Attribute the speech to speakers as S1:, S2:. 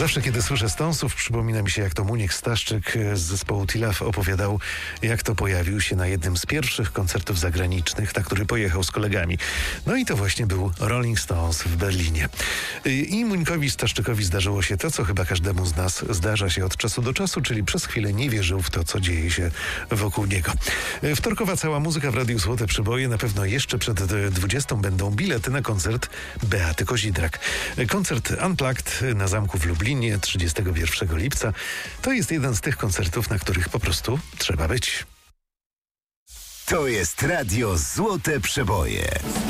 S1: Zawsze, kiedy słyszę Stonesów, przypomina mi się, jak to Muniek Staszczyk z zespołu Tilaf opowiadał, jak to pojawił się na jednym z pierwszych koncertów zagranicznych, na który pojechał z kolegami. No i to właśnie był Rolling Stones w Berlinie. I Muńkowi Staszczykowi zdarzyło się to, co chyba każdemu z nas zdarza się od czasu do czasu, czyli przez chwilę nie wierzył w to, co dzieje się wokół niego. Wtorkowa cała muzyka w Radiu Złote Przeboje. Na pewno jeszcze przed 20 będą bilety na koncert Beaty Kozidrak. Koncert Unplugged na Zamku w Lublinie 31 lipca. To jest jeden z tych koncertów, na których po prostu trzeba być.
S2: To jest Radio Złote Przeboje.